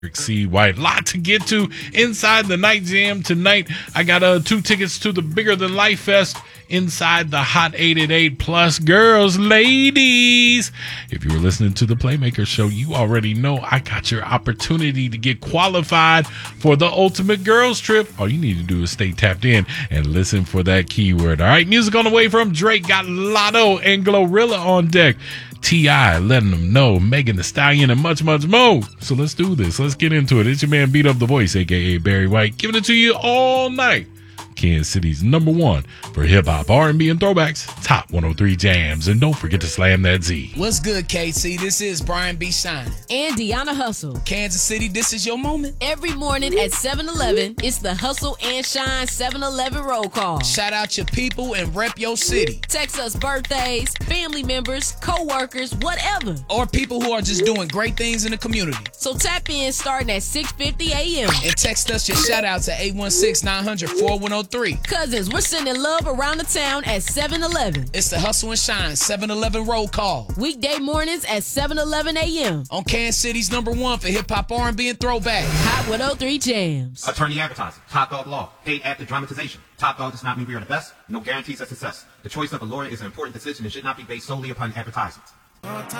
C. White. Lot to get to inside the Night Jam tonight. I got 2 tickets to the Bigger Than Life Fest inside the Hot 888 Plus. Girls, ladies, if you were listening to the Playmaker Show, you already know I got your opportunity to get qualified for the Ultimate Girls Trip. All you need to do is stay tapped in and listen for that keyword. All right, music on the way from Drake. Got Lotto and Glorilla on deck. T.I. letting them know, Megan Thee Stallion, and much, much more. So let's do this. Let's get into it. It's your man Beat Up the Voice, a.k.a. Barry White, giving it to you all night. Kansas City's #1 for hip-hop, R&B, and throwbacks, Top 103 Jams. And don't forget to slam that Z. What's good, KC? This is Brian B. Shine. And Deanna Hustle. Kansas City, this is your moment. Every morning at 7-Eleven, it's the Hustle and Shine 7-Eleven roll call. Shout out your people and rep your city. Text us birthdays, family members, co-workers, whatever. Or people who are just doing great things in the community. So tap in starting at 6:50 a.m. And text us your shout-outs at 816-900-4103. Cousins, we're sending love around the town at 7-Eleven. It's the Hustle and Shine 7-Eleven roll call. Weekday mornings at 7:11 a.m. On Kansas City's #1 for hip-hop, R&B, and throwback. Hot 103 Jams. Attorney advertising, Top Dog Law, paid actor dramatization. Top Dog does not mean we are the best. No guarantees of success. The choice of a lawyer is an important decision and should not be based solely upon advertisements.